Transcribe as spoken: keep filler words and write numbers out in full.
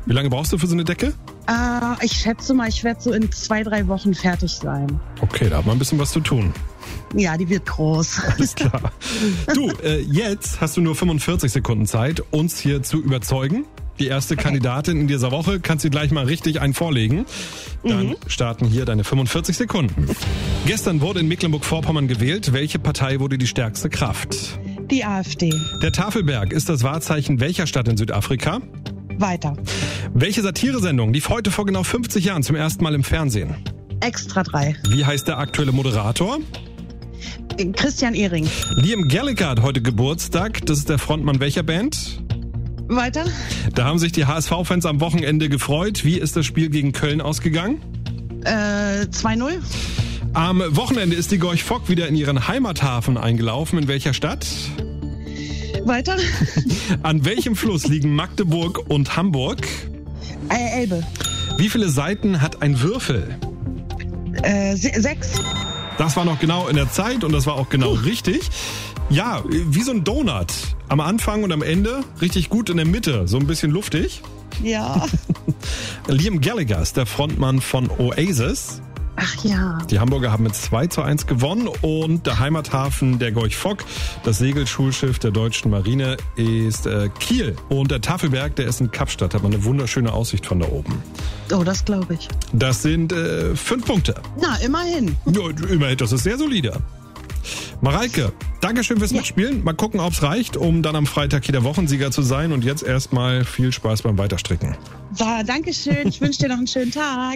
Wie lange brauchst du für so eine Decke? Äh, ich schätze mal, ich werde so in zwei, drei Wochen fertig sein. Okay, da hat man ein bisschen was zu tun. Ja, die wird groß. Alles klar. Du, äh, jetzt hast du nur fünfundvierzig Sekunden Zeit, uns hier zu überzeugen. Die erste okay. Kandidatin in dieser Woche, kannst du gleich mal richtig einen vorlegen. Dann mhm. starten hier deine fünfundvierzig Sekunden. Gestern wurde in Mecklenburg-Vorpommern gewählt. Welche Partei wurde die stärkste Kraft? Die AfD. Der Tafelberg ist das Wahrzeichen welcher Stadt in Südafrika? Weiter. Welche Satiresendung lief heute vor genau fünfzig Jahren zum ersten Mal im Fernsehen? Extra drei. Wie heißt der aktuelle Moderator? Christian Ehring. Liam Gallagher hat heute Geburtstag. Das ist der Frontmann welcher Band? Weiter. Da haben sich die H S V-Fans am Wochenende gefreut. Wie ist das Spiel gegen Köln ausgegangen? Äh, zwei null. Am Wochenende ist die Gorch Fock wieder in ihren Heimathafen eingelaufen. In welcher Stadt? Weiter. An welchem Fluss liegen Magdeburg und Hamburg? Äh, Elbe. Wie viele Seiten hat ein Würfel? Äh, se- sechs. Das war noch genau in der Zeit und das war auch genau uh. richtig. Ja, wie so ein Donut. Am Anfang und am Ende richtig gut in der Mitte, so ein bisschen luftig. Ja. Liam Gallagher ist der Frontmann von Oasis. Ach ja. Die Hamburger haben mit zwei zu eins gewonnen und der Heimathafen der Gorch Fock, das Segelschulschiff der deutschen Marine, ist äh, Kiel. Und der Tafelberg, der ist in Kapstadt, hat man eine wunderschöne Aussicht von da oben. Oh, das glaube ich. Das sind äh, fünf Punkte. Na, immerhin. Ja, immerhin, das ist sehr solide. Mareike, Dankeschön fürs ja. Mitspielen. Mal gucken, ob es reicht, um dann am Freitag hier der Wochensieger zu sein. Und jetzt erstmal viel Spaß beim Weiterstricken. So, Dankeschön. Ich wünsche dir noch einen schönen Tag.